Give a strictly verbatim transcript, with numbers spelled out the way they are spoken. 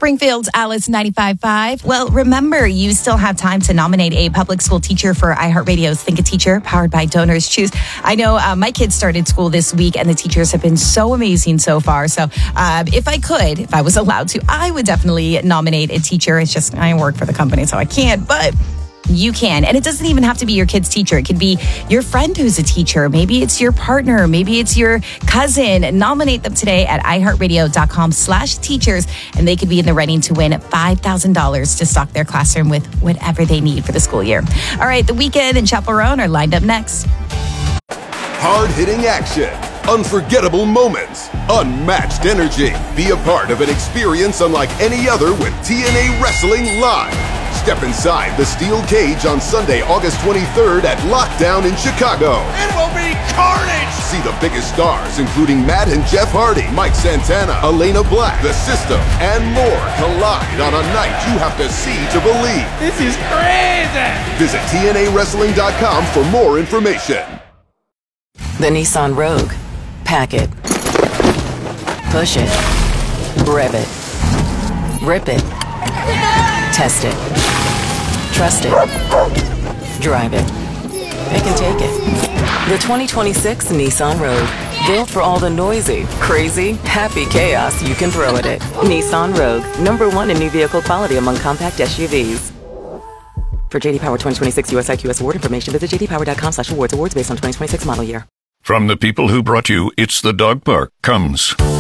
Springfield's Alice ninety-five point five. Well, remember, you still have time to nominate a public school teacher for iHeartRadio's Think a Teacher, powered by Donors Choose. I know uh, my kids started school this week, and the teachers have been so amazing so far. So uh, if I could, if I was allowed to, I would definitely nominate a teacher. It's just, I work for the company, so I can't, but you can. And it doesn't even have to be your kid's teacher. It could be your friend who's a teacher. Maybe it's your partner. Maybe it's your cousin. Nominate them today at iHeartRadio.com slash teachers. And they could be in the running to win five thousand dollars to stock their classroom with whatever they need for the school year. All right, The Weeknd and Chappell Roan are lined up next. Hard-hitting action, unforgettable moments, unmatched energy. Be a part of an experience unlike any other with T N A Wrestling Live. Step inside the steel cage on Sunday, August twenty-third at Lockdown in Chicago. It will be carnage! See the biggest stars, including Matt and Jeff Hardy, Mike Santana, Elena Black, The System, and more collide on a night you have to see to believe. This is crazy! Visit T N A wrestling dot com for more information. The Nissan Rogue. Pack it. Push it. Rev it. Rip it. Test it. Trust it. Drive it. Pick and take it. The twenty twenty-six Nissan Rogue. Built for all the noisy, crazy, happy chaos you can throw at it. Nissan Rogue. Number one in new vehicle quality among compact S U Vs. For J D Power twenty twenty-six U S I Q S award information, visit j d power dot com slash awards. Awards based on twenty twenty-six model year. From the people who brought you It's the Dog Park comes